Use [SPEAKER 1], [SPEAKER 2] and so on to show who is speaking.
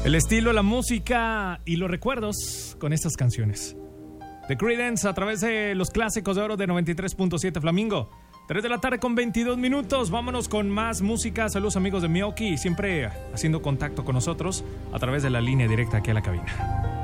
[SPEAKER 1] El estilo, la música y los recuerdos con estas canciones. The Creedence a través de los clásicos de oro de 93.7 Flamingo. 3 de la tarde con 22 minutos. Vámonos con más música. Saludos amigos de Miyoki, siempre haciendo contacto con nosotros a través de la línea directa aquí a la cabina.